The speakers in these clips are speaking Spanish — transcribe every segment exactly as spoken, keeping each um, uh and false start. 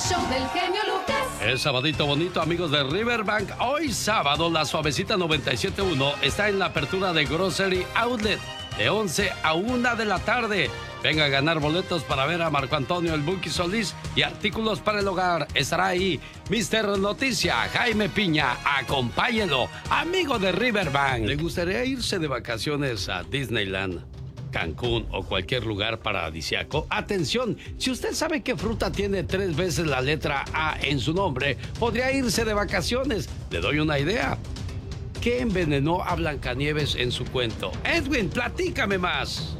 show del genio Lucas. Es sabadito bonito, amigos de Riverbank. Hoy sábado, la Suavecita noventa y siete punto uno está en la apertura de Grocery Outlet de once a una de la tarde. Venga a ganar boletos para ver a Marco Antonio el Buki Solís y artículos para el hogar. Estará ahí mister Noticia, Jaime Piña. Acompáñelo, amigo de Riverbank. ¿Le gustaría irse de vacaciones a Disneyland, Cancún o cualquier lugar paradisíaco? Atención, si usted sabe que fruta tiene tres veces la letra A en su nombre, podría irse de vacaciones. Le doy una idea. ¿Qué envenenó a Blancanieves en su cuento? Edwin, platícame más.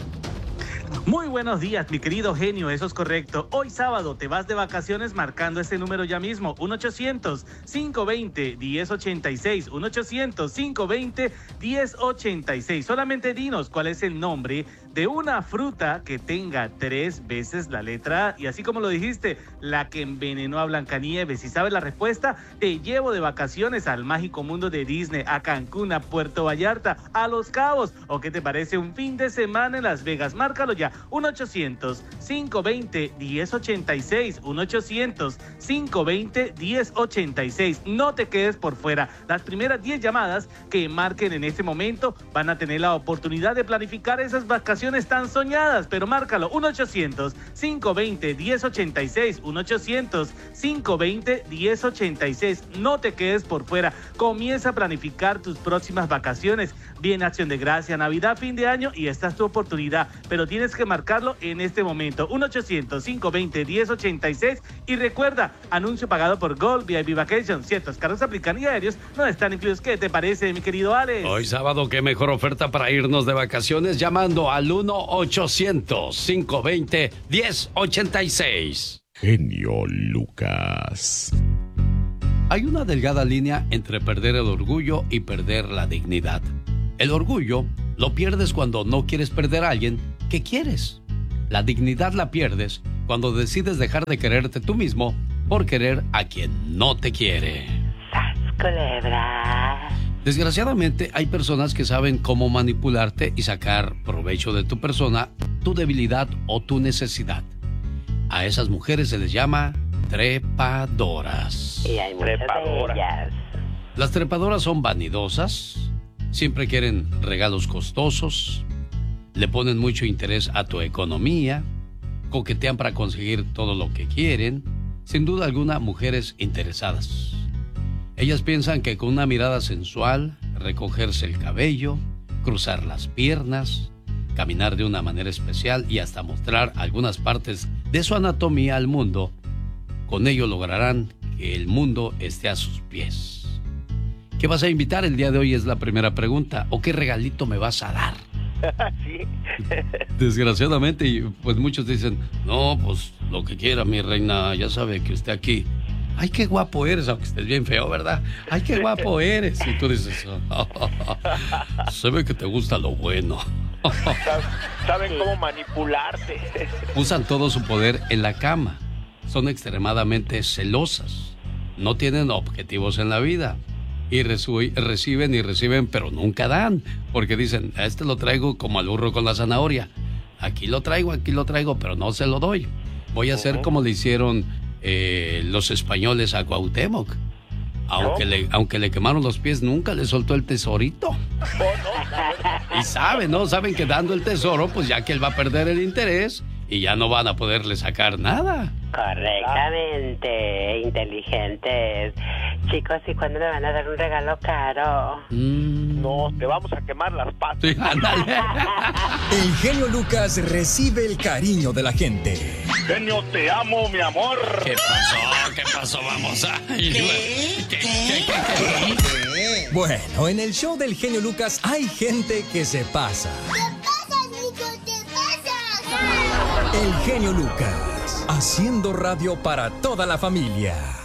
Muy buenos días, mi querido genio, eso es correcto. Hoy sábado te vas de vacaciones marcando ese número ya mismo, uno ochocientos, cinco veinte, diez ochenta y seis, uno ochocientos, cinco veinte, diez ochenta y seis. Solamente dinos cuál es el nombre de una fruta que tenga tres veces la letra A. Y así como lo dijiste, la que envenenó a Blancanieves. Si sabes la respuesta, te llevo de vacaciones al mágico mundo de Disney, a Cancún, a Puerto Vallarta, a Los Cabos. ¿O qué te parece un fin de semana en Las Vegas? Márcalo ya, uno ochocientos, cinco veinte, diez ochenta y seis, uno ochocientos, cinco veinte, diez ochenta y seis. No te quedes por fuera. Las primeras diez llamadas que marquen en este momento van a tener la oportunidad de planificar esas vacaciones tan soñadas, pero márcalo, uno ochocientos, cinco veinte, diez ochenta y seis, uno ochocientos, cinco veinte, diez ochenta y seis. No te quedes por fuera. Comienza a planificar tus próximas vacaciones. Viene Acción de Gracia, Navidad, fin de año y esta es tu oportunidad, pero tienes que marcarlo en este momento, uno ochocientos, cinco veinte, diez ochenta y seis. Y recuerda, anuncio pagado por Gold V I P Vacation. Ciertos carros aplican y aéreos no están incluidos. ¿Qué te parece, mi querido Alex? Hoy sábado, qué mejor oferta para irnos de vacaciones llamando al uno ochocientos, cinco veinte, diez ochenta y seis. Genio Lucas. Hay una delgada línea entre perder el orgullo y perder la dignidad. El orgullo lo pierdes cuando no quieres perder a alguien que quieres. La dignidad la pierdes cuando decides dejar de quererte tú mismo por querer a quien no te quiere. ¡Sas, culebra! Desgraciadamente, hay personas que saben cómo manipularte y sacar provecho de tu persona, tu debilidad o tu necesidad. A esas mujeres se les llama trepadoras. Y hay muchas de ellas. Las trepadoras son vanidosas, siempre quieren regalos costosos, le ponen mucho interés a tu economía, coquetean para conseguir todo lo que quieren. Sin duda alguna, mujeres interesadas. Ellas piensan que con una mirada sensual, recogerse el cabello, cruzar las piernas, caminar de una manera especial y hasta mostrar algunas partes de su anatomía al mundo, con ello lograrán que el mundo esté a sus pies. ¿Qué vas a invitar el día de hoy? Es la primera pregunta. ¿O qué regalito me vas a dar? Sí. Desgraciadamente, pues muchos dicen, no, pues lo que quiera, mi reina, ya sabe que usted aquí. Ay, qué guapo eres, aunque estés bien feo, ¿verdad? Ay, qué guapo eres. Y tú dices, oh, oh, oh, se ve que te gusta lo bueno. Saben cómo manipularte. Usan todo su poder en la cama. Son extremadamente celosas. No tienen objetivos en la vida. Y resu- reciben y reciben, pero nunca dan. Porque dicen, a este lo traigo como al burro con la zanahoria. Aquí lo traigo, aquí lo traigo, pero no se lo doy. Voy a hacer uh-huh. como le hicieron eh, los españoles a Cuauhtémoc. Aunque, ¿no? le, aunque le quemaron los pies, nunca le soltó el tesorito. Oh, no. Y saben, ¿no? Saben que dando el tesoro, pues ya que él va a perder el interés y ya no van a poderle sacar nada. Correctamente, inteligentes. Chicos, ¿y cuándo le van a dar un regalo caro? Mm. No, te vamos a quemar las patas. Sí, ándale. El genio Lucas recibe el cariño de la gente. Genio, te amo, mi amor. ¿Qué pasó? ¿Qué pasó? Vamos a... ¿Qué? ¿Qué? ¿Qué? ¿Qué? ¿Qué? ¿Qué? Bueno, en el show del genio Lucas hay gente que se pasa. ¿Qué pasa, Nico? ¿Qué pasa? El genio Lucas, haciendo radio para toda la familia.